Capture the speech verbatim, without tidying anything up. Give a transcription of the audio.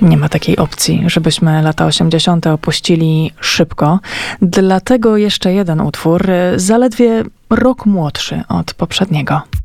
Nie ma takiej opcji, żebyśmy lata osiemdziesiąte opuścili szybko. Dlatego jeszcze jeden utwór, zaledwie rok młodszy od poprzedniego.